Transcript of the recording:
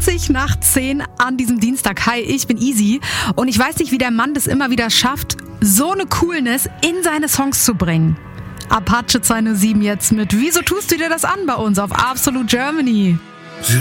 20 nach 10 an diesem Dienstag. Hi, ich bin Easy und ich weiß nicht, wie der Mann das immer wieder schafft, so eine Coolness in seine Songs zu bringen. Apache 207 jetzt mit Wieso tust du dir das an bei uns auf Absolute Germany?